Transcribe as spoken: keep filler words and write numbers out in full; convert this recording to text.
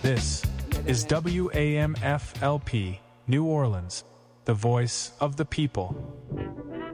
This is W A M F L P, New Orleans, the voice of the people.